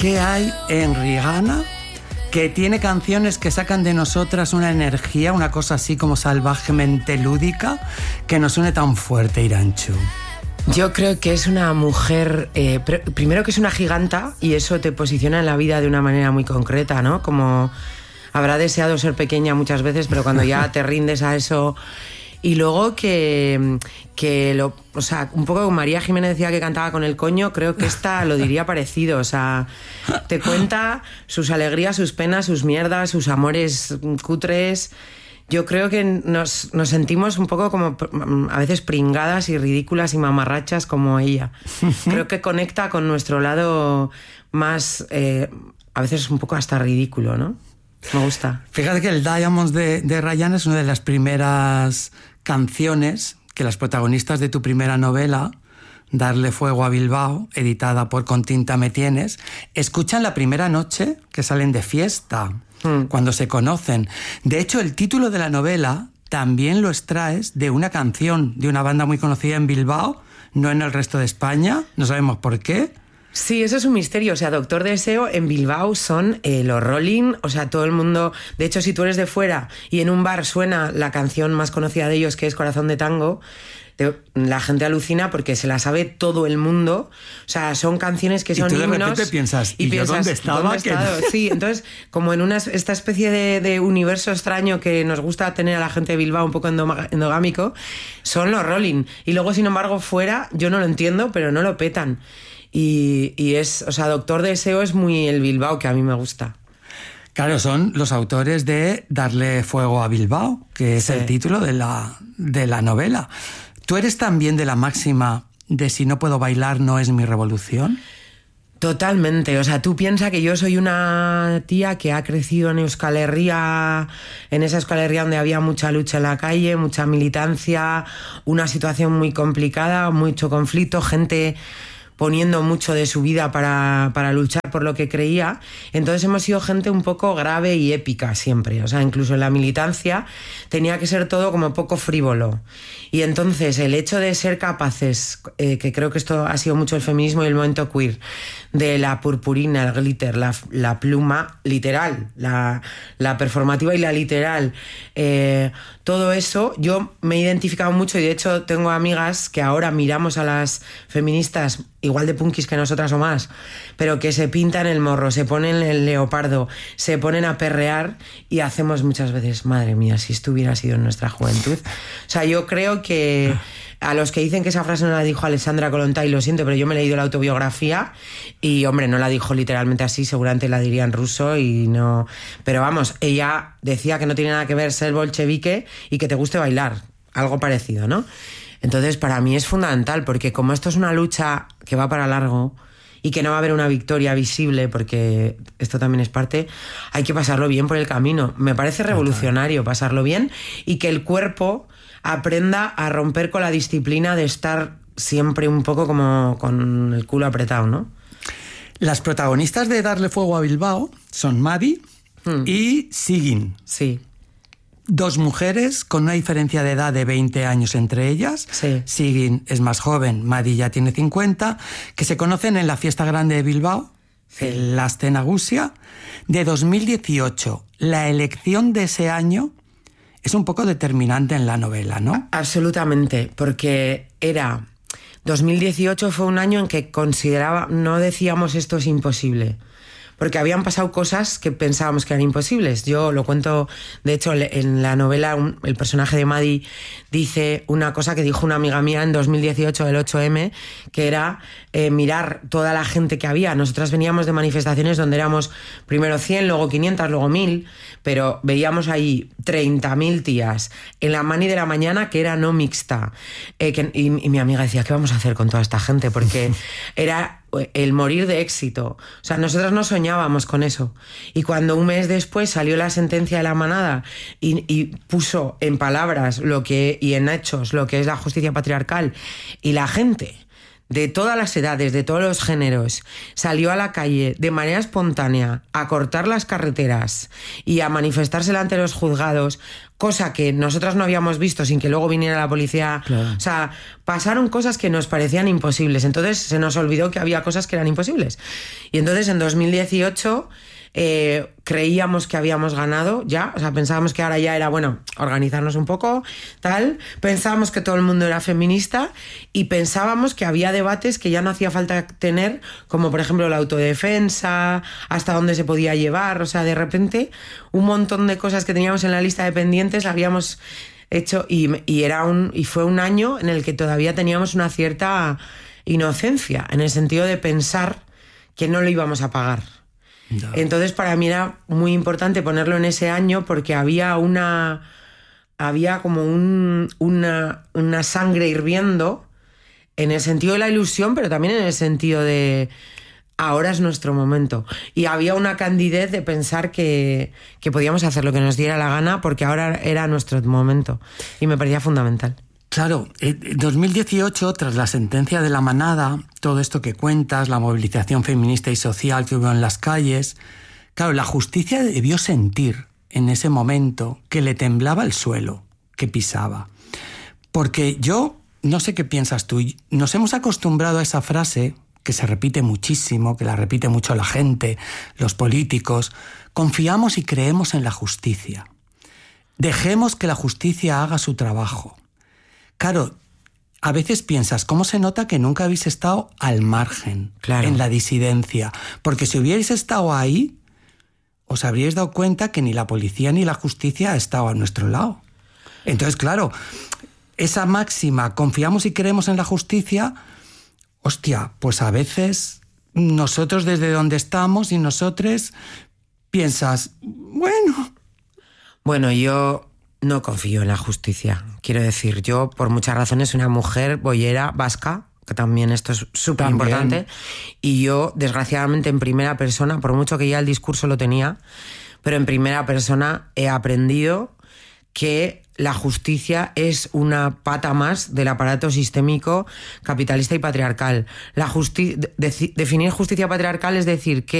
¿Qué hay en Rihanna que tiene canciones que sacan de nosotras una energía, una cosa así como salvajemente lúdica, que nos une tan fuerte, Irantxu? Yo creo que es una mujer, primero que es una giganta, y eso te posiciona en la vida de una manera muy concreta, ¿no? Como habrá deseado ser pequeña muchas veces, pero cuando ya te rindes a eso... Y luego o sea, un poco como María Jiménez decía que cantaba con el coño, creo que esta lo diría parecido. O sea, te cuenta sus alegrías, sus penas, sus mierdas, sus amores cutres. Yo creo que nos sentimos un poco como a veces pringadas y ridículas y mamarrachas como ella. Creo que conecta con nuestro lado más, a veces un poco hasta ridículo, ¿no? Me gusta. Fíjate que el Diamonds de Rihanna es una de las primeras canciones que las protagonistas de tu primera novela, Darle fuego a Bilbao, editada por Con tinta me tienes, escuchan la primera noche que salen de fiesta, cuando se conocen. De hecho, el título de la novela también lo extraes de una canción de una banda muy conocida en Bilbao, no en el resto de España, no sabemos por qué. Sí, eso es un misterio. O sea, Doctor Deseo en Bilbao son los Rolling, o sea, todo el mundo... De hecho, si tú eres de fuera y en un bar suena la canción más conocida de ellos, que es Corazón de Tango, la gente alucina porque se la sabe todo el mundo. O sea, son canciones que son himnos. Y tú de repente piensas, ¿y yo dónde estaba? ¿Dónde he estado? Sí, entonces, como en esta especie de universo extraño que nos gusta tener a la gente de Bilbao un poco endogámico, son los Rolling. Y luego, sin embargo, fuera, yo no lo entiendo, pero no lo petan. Y es, o sea, Doctor Deseo es muy el Bilbao que a mí me gusta. Claro, son los autores de Darle fuego a Bilbao, que es el título de la novela. ¿Tú eres también de la máxima de si no puedo bailar no es mi revolución? Totalmente, o sea, tú piensas que yo soy una tía que ha crecido en Euskal Herria, en esa Euskal Herria donde había mucha lucha en la calle, mucha militancia, una situación muy complicada, mucho conflicto, gente poniendo mucho de su vida para luchar por lo que creía. Entonces hemos sido gente un poco grave y épica siempre. O sea, incluso en la militancia tenía que ser todo como poco frívolo. Y entonces el hecho de ser capaces, que creo que esto ha sido mucho el feminismo y el movimiento queer, de la purpurina, el glitter, la pluma literal, la performativa y la literal, todo eso, yo me he identificado mucho y de hecho tengo amigas que ahora miramos a las feministas igual de punkis que nosotras o más, pero que se pintan el morro, se ponen el leopardo, se ponen a perrear y hacemos muchas veces, madre mía, si esto hubiera sido en nuestra juventud. O sea, yo creo que a los que dicen que esa frase no la dijo Alexandra Kollontai, lo siento, pero yo me he leído la autobiografía y, hombre, no la dijo literalmente así, seguramente la diría en ruso y no... Pero vamos, ella decía que no tiene nada que ver ser bolchevique y que te guste bailar, algo parecido, ¿no? Entonces, para mí es fundamental, porque como esto es una lucha que va para largo y que no va a haber una victoria visible, porque esto también es parte, hay que pasarlo bien por el camino. Me parece revolucionario pasarlo bien y que el cuerpo aprenda a romper con la disciplina de estar siempre un poco como con el culo apretado, ¿no? Las protagonistas de Darle fuego a Bilbao son Madi y Sigyn. Sí. Dos mujeres con una diferencia de edad de 20 años entre ellas. Sí. Sigyn es más joven, Madi ya tiene 50, que se conocen en la fiesta grande de Bilbao, en la Aste Nagusia, de 2018. La elección de ese año es un poco determinante en la novela, ¿no? Absolutamente, porque 2018 fue un año en que no decíamos esto es imposible, porque habían pasado cosas que pensábamos que eran imposibles. Yo lo cuento, de hecho, en la novela el personaje de Madi dice una cosa que dijo una amiga mía en 2018 del 8M, que era mirar toda la gente que había. Nosotras veníamos de manifestaciones donde éramos primero 100, luego 500, luego 1000, pero veíamos ahí 30.000 tías en la mani de la mañana que era no mixta. Y mi amiga decía, ¿qué vamos a hacer con toda esta gente? Porque era el morir de éxito. O sea, nosotras no soñábamos con eso. Y cuando un mes después salió la sentencia de la manada y puso en palabras y en hechos lo que es la justicia patriarcal, y la gente de todas las edades, de todos los géneros, salió a la calle de manera espontánea a cortar las carreteras y a manifestarse delante de los juzgados, cosa que nosotras no habíamos visto sin que luego viniera la policía. Claro. O sea, pasaron cosas que nos parecían imposibles. Entonces se nos olvidó que había cosas que eran imposibles. Y entonces en 2018 creíamos que habíamos ganado ya, o sea, pensábamos que ahora ya era, bueno, organizarnos un poco, tal, pensábamos que todo el mundo era feminista y pensábamos que había debates que ya no hacía falta tener, como por ejemplo la autodefensa, hasta dónde se podía llevar, o sea, de repente un montón de cosas que teníamos en la lista de pendientes habíamos hecho y fue un año en el que todavía teníamos una cierta inocencia, en el sentido de pensar que no lo íbamos a pagar. No. Entonces para mí era muy importante ponerlo en ese año porque había como una sangre hirviendo en el sentido de la ilusión, pero también en el sentido de ahora es nuestro momento. Y había una candidez de pensar que podíamos hacer lo que nos diera la gana porque ahora era nuestro momento. Y me parecía fundamental. Claro, en 2018, tras la sentencia de la Manada, todo esto que cuentas, la movilización feminista y social que hubo en las calles, claro, la justicia debió sentir en ese momento que le temblaba el suelo que pisaba. Porque yo, no sé qué piensas tú, nos hemos acostumbrado a esa frase que se repite muchísimo, que la repite mucho la gente, los políticos, confiamos y creemos en la justicia. Dejemos que la justicia haga su trabajo. Claro, a veces piensas, ¿cómo se nota que nunca habéis estado al margen, claro, en la disidencia? Porque si hubierais estado ahí, os habríais dado cuenta que ni la policía ni la justicia ha estado a nuestro lado. Entonces, claro, esa máxima, confiamos y creemos en la justicia, hostia, pues a veces nosotros desde donde estamos y nosotros piensas, Bueno, yo no confío en la justicia. Quiero decir, yo por muchas razones soy una mujer boyera vasca, que también esto es súper importante, y yo desgraciadamente en primera persona, por mucho que ya el discurso lo tenía, pero en primera persona he aprendido que la justicia es una pata más del aparato sistémico capitalista y patriarcal. Definir justicia patriarcal es decir que